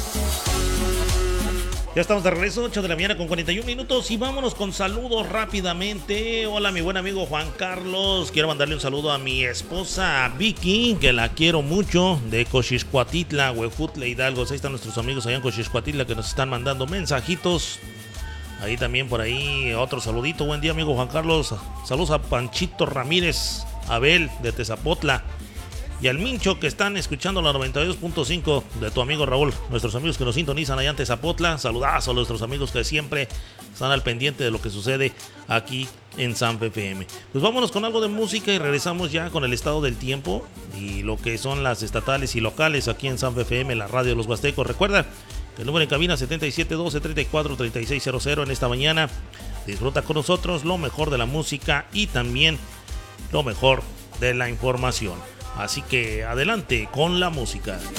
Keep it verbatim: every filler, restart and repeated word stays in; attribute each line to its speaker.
Speaker 1: Ya estamos de regreso, ocho de la mañana con cuarenta y un minutos y vámonos con saludos rápidamente. Hola mi buen amigo Juan Carlos, quiero mandarle un saludo a mi esposa Vicky, que la quiero mucho, de Coxixcuatitla, Huejutla, Hidalgo. Ahí están nuestros amigos allá en Coxixcuatitla que nos están mandando mensajitos. Ahí también por ahí otro saludito, buen día amigo Juan Carlos. Saludos a Panchito Ramírez, Abel de Tezapotla y al Mincho, que están escuchando la noventa y dos punto cinco de tu amigo Raúl. Nuestros amigos que nos sintonizan allá en Tezapotla. Saludazo a nuestros amigos que siempre están al pendiente de lo que sucede aquí en Sanfe F M. Pues vámonos con algo de música y regresamos ya con el estado del tiempo y lo que son las estatales y locales aquí en Sanfe F M, la radio de los Huastecos. Recuerda que el número en cabina setenta y siete doce, treinta y cuatro, treinta y seis cero cero. En esta mañana disfruta con nosotros lo mejor de la música y también lo mejor de la información. Así que adelante con la música.